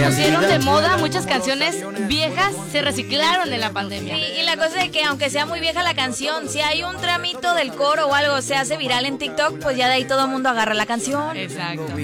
pusieron de moda, muchas canciones viejas se reciclaron en la pandemia. Sí, y la cosa es que aunque sea muy vieja la canción, si hay un tramito del coro o algo se hace viral en TikTok, pues ya de ahí todo el mundo agarra la canción. Exacto.